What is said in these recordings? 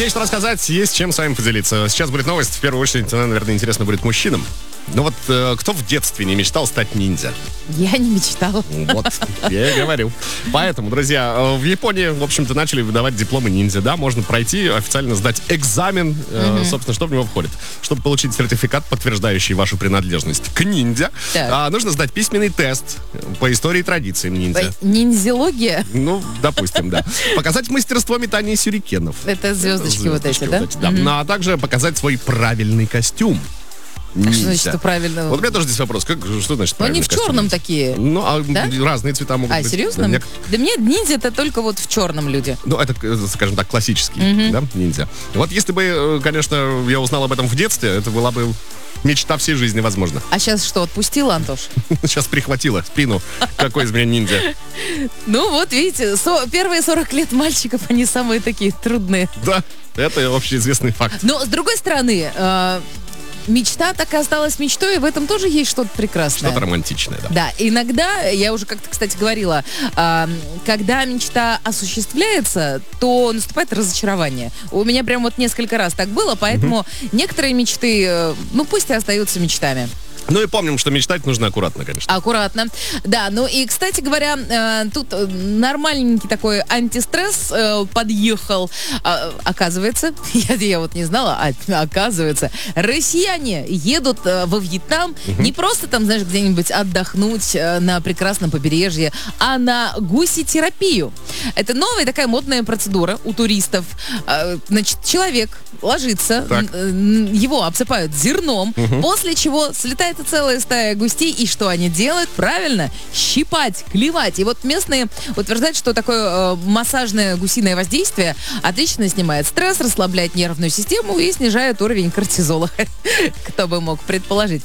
Есть что рассказать, есть чем с вами поделиться. Сейчас будет новость. В первую очередь, она, наверное, интересна будет мужчинам. Ну вот, кто в детстве не мечтал стать ниндзя? Я не мечтала. Вот, я и говорил. Поэтому, друзья, в Японии, в общем-то, начали выдавать дипломы ниндзя. Да, можно пройти, официально сдать экзамен. Собственно, что в него входит? Чтобы получить сертификат, подтверждающий вашу принадлежность к ниндзя, нужно сдать письменный тест по истории и традициям ниндзя. Ниндзялогия? Ну, допустим, да. Показать мастерство метания сюрикенов. Это звездочки вот эти, да? Да. Ну, а также показать свой правильный костюм. А что значит, что правильно? Вот у меня тоже здесь вопрос. Что значит правильный костюм? Они в черном такие. Ну, да? Разные цвета могут быть. А, серьезно? Для меня ниндзя это только вот в черном люди. Ну, это, скажем так, классический, да, ниндзя. Вот если бы, конечно, я узнал об этом в детстве, это была бы мечта всей жизни, возможно. А сейчас что, отпустила, Антош? Сейчас прихватила спину. Какой из меня ниндзя? Ну, вот видите, первые 40 лет мальчиков, они самые такие трудные. Да, это общеизвестный факт. Но, с другой стороны, мечта так и осталась мечтой, и в этом тоже есть что-то прекрасное. Что-то романтичное, да. Да, иногда, я уже как-то, кстати, говорила, когда мечта осуществляется, то наступает разочарование. У меня прям вот несколько раз так было, поэтому некоторые мечты, ну пусть и остаются мечтами. Ну и помним, что мечтать нужно аккуратно, конечно. Аккуратно. Да, ну и, кстати говоря, тут нормальненький такой антистресс подъехал. Оказывается, я вот не знала, оказывается, россияне едут во Вьетнам не просто там, знаешь, где-нибудь отдохнуть на прекрасном побережье, а на гусетерапию. Это новая такая модная процедура у туристов. Значит, человек ложится, его обсыпают зерном, после чего слетает целая стая гусей, и что они делают? Правильно, щипать, клевать. И вот местные утверждают, что такое массажное гусиное воздействие отлично снимает стресс, расслабляет нервную систему и снижает уровень кортизола. Кто бы мог предположить.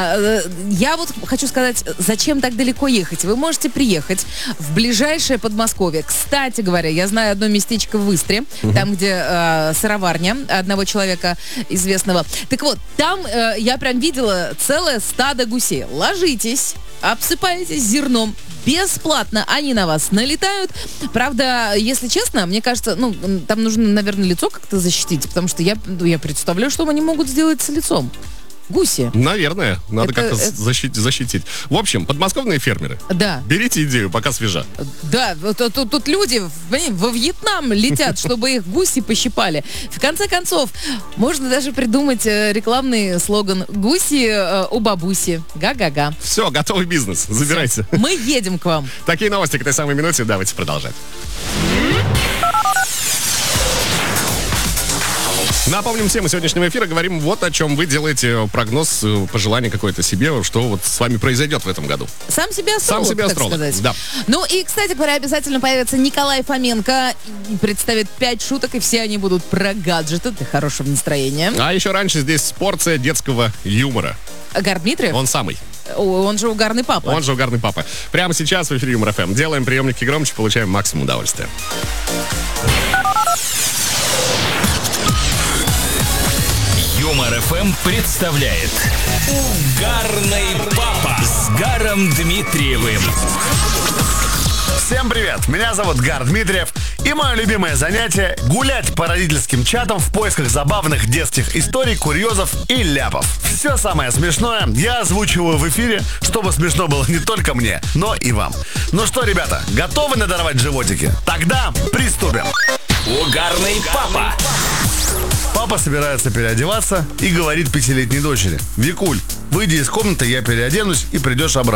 Я вот хочу сказать, зачем так далеко ехать? Вы можете приехать в ближайшее Подмосковье. Кстати говоря, я знаю одно местечко в Истре, там, где сыроварня одного человека известного. Так вот, там я прям видела целое стадо гусей. Ложитесь, обсыпаетесь зерном. Бесплатно они на вас налетают. Правда, если честно, мне кажется, ну, там нужно, наверное, лицо как-то защитить, потому что я представляю, что они могут сделать с лицом. Гуси. Наверное, надо как-то защитить. В общем, подмосковные фермеры. Да. Берите идею, пока свежа. Да, тут люди во Вьетнам летят, чтобы их гуси пощипали. В конце концов, можно даже придумать рекламный слоган «Гуси у бабуси». Га-га-га. Все, готовый бизнес. Забирайте. Все. Мы едем к вам. Такие новости к этой самой минуте. Давайте продолжать. Напомним, тему сегодняшнего эфира говорим вот о чем. Вы делаете прогноз, пожелание какое-то себе, что вот с вами произойдет в этом году. Сам себе астролог, так сказать. Да. Ну и, кстати говоря, обязательно появится Николай Фоменко, представит 5 шуток, и все они будут про гаджеты для хорошего настроения. А еще раньше здесь порция детского юмора. Гард Дмитриев? Он самый. Он же угарный папа. Он же угарный папа. Прямо сейчас в эфире Юмор ФМ. Делаем приемники громче, получаем максимум удовольствия. Юмор ФМ представляет Угарный папа с Гаром Дмитриевым. Всем привет, меня зовут Гар Дмитриев, и мое любимое занятие — гулять по родительским чатам в поисках забавных детских историй, курьезов и ляпов. Все самое смешное я озвучиваю в эфире, чтобы смешно было не только мне, но и вам. Ну что, ребята, готовы надорвать животики? Тогда приступим. Угарный папа. Папа собирается переодеваться и говорит 5-летней дочери: «Викуль, выйди из комнаты, я переоденусь и придешь обратно».